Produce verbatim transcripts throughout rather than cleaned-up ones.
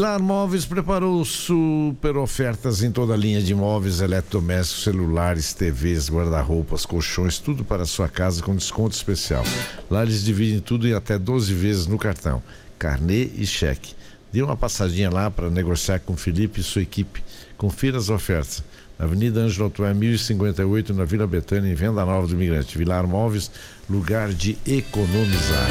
Vilar Móveis preparou super ofertas em toda a linha de móveis, eletrodomésticos, celulares, T Vs, guarda-roupas, colchões, tudo para a sua casa com desconto especial. Lá eles dividem tudo em até doze vezes no cartão, carnê e cheque. Dê uma passadinha lá para negociar com o Felipe e sua equipe. Confira as ofertas. Na Avenida Ângelo Otué, mil e cinquenta e oito, na Vila Betânia, em Venda Nova do Imigrante. Vilar Móveis, lugar de economizar.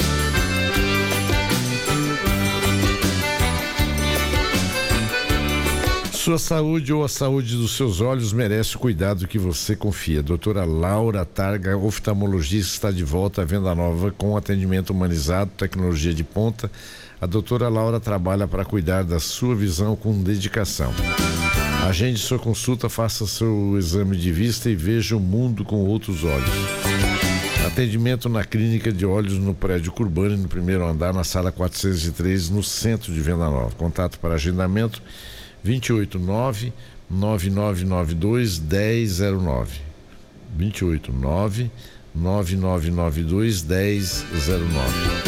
Sua saúde ou a saúde dos seus olhos merece o cuidado que você confia. Doutora Laura Targa, oftalmologista, está de volta à Venda Nova com atendimento humanizado, tecnologia de ponta. A doutora Laura trabalha para cuidar da sua visão com dedicação. Agende sua consulta, faça seu exame de vista e veja o mundo com outros olhos. Atendimento na Clínica de Olhos no Prédio Curbani, no primeiro andar, na sala quatrocentos e três, no centro de Venda Nova. Contato para agendamento vinte e oito, nove nove nove nove dois, um zero zero nove. vinte e oito, nove nove nove nove dois, um zero zero nove.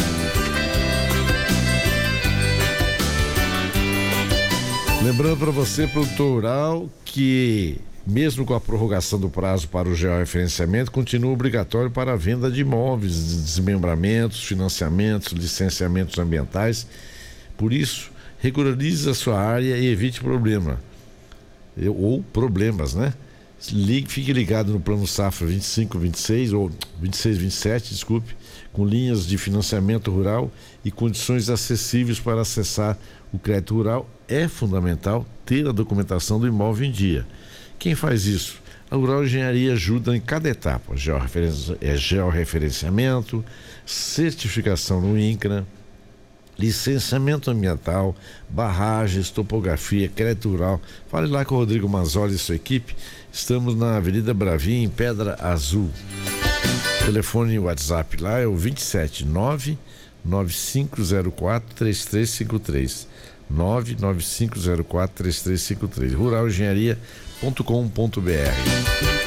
Lembrando para você, produtor rural, que mesmo com a prorrogação do prazo para o georreferenciamento, continua obrigatório para a venda de imóveis, desmembramentos, financiamentos, licenciamentos ambientais. Por isso, regularize a sua área e evite problema, ou problemas, né? Ligue, fique ligado no Plano Safra vinte e cinco, vinte e seis, ou vinte e seis, vinte e sete, desculpe, com linhas de financiamento rural e condições acessíveis para acessar o crédito rural. É fundamental ter a documentação do imóvel em dia. Quem faz isso? A Rural Engenharia ajuda em cada etapa. É georreferenciamento, certificação no INCRA, licenciamento ambiental, barragens, topografia, crédito rural. Fale lá com o Rodrigo Manzoli e sua equipe. Estamos na Avenida Bravim, em Pedra Azul. Telefone e WhatsApp lá é o vinte e sete, nove nove cinco zero quatro, três três cinco três. nove nove cinco zero quatro, três três cinco três. rural engenharia ponto com ponto br.